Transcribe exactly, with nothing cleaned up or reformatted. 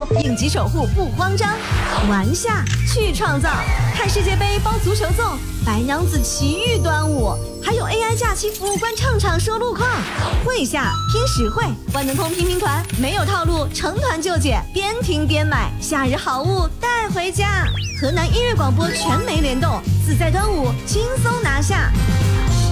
应急守护不慌张，玩下去创造，看世界杯包足球粽，白娘子奇遇端午，还有 A I 假期服务官唱唱说路况，会下拼实惠，万能通拼拼团没有套路，成团就解，边听边买，夏日好物带回家。河南音乐广播全媒联动，自在端午轻松拿下。